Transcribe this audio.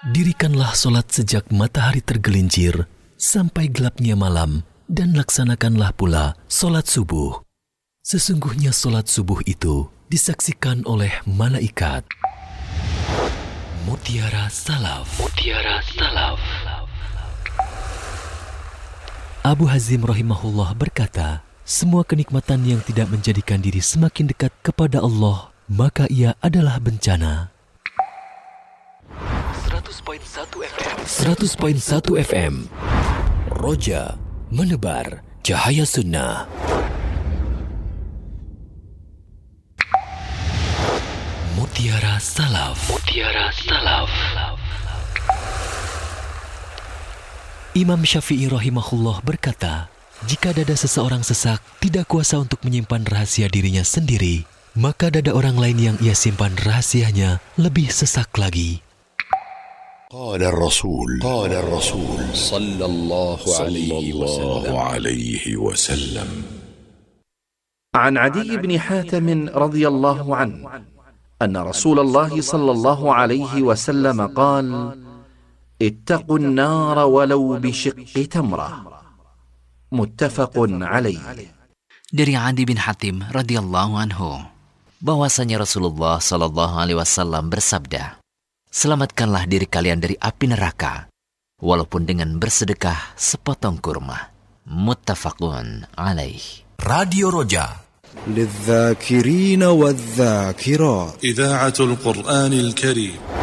Dirikanlah solat sejak matahari tergelincir sampai gelapnya malam, dan laksanakanlah pula solat subuh. Sesungguhnya solat subuh itu disaksikan oleh malaikat. Mutiara Salaf. Mutiara Salaf. Abu Hazim rahimahullah berkata, semua kenikmatan yang tidak menjadikan diri semakin dekat kepada Allah, maka ia adalah bencana. 100.1 FM Roja menebar cahaya sunnah. Mutiara Salaf. Mutiara Salaf. Imam Syafi'i rahimahullah berkata, jika dada seseorang sesak, tidak kuasa untuk menyimpan rahasia dirinya sendiri, maka dada orang lain yang ia simpan rahasianya lebih sesak lagi. قال الرسول صلى الله عليه وسلم عن عدي بن حاتم رضي الله عنه أن رسول الله صلى الله عليه وسلم قال: اتقوا النار ولو بشق تمرة. متفق عليه. Dari Adi bin Hatim radhiyallahu anhu, bahwasanya Rasulullah sallallahu alaihi wasallam bersabda, selamatkanlah diri kalian dari api neraka, walaupun dengan bersedekah sepotong kurma. Muttafaqun alaih. Radio Roja. للذاكرين والذاكرات إذاعة القرآن الكريم.